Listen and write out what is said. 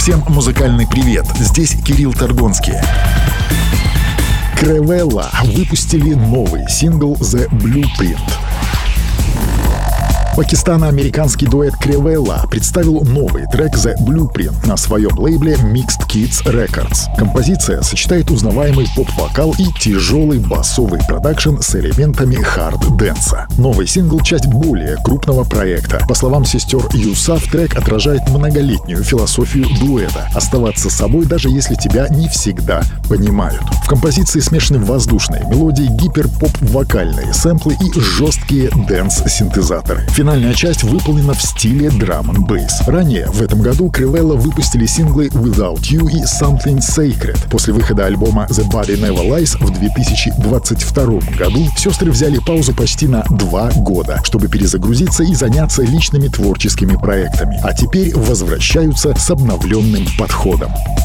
Всем музыкальный привет, здесь Кирилл Торгонский. Кревелла выпустили новый сингл «The Blueprint». Пакистано-американский дуэт Кревелла представил новый трек «The Blueprint» на своем лейбле Mixed Kids Records. Композиция сочетает узнаваемый поп-вокал и тяжелый басовый продакшн с элементами хард-дэнса. Новый сингл — часть более крупного проекта. По словам сестер Юсаф, трек отражает многолетнюю философию дуэта — оставаться собой, даже если тебя не всегда понимают. В композиции смешаны воздушные мелодии, гипер-поп-вокальные сэмплы и жесткие дэнс-синтезаторы. Финальная часть выполнена в стиле драм-н-бейс. Ранее в этом году Кревелла выпустили синглы «Without You» и «Something Sacred». После выхода альбома «The Body Never Lies» в 2022 году сестры взяли паузу почти на 2 года, чтобы перезагрузиться и заняться личными творческими проектами. А теперь возвращаются с обновленным подходом.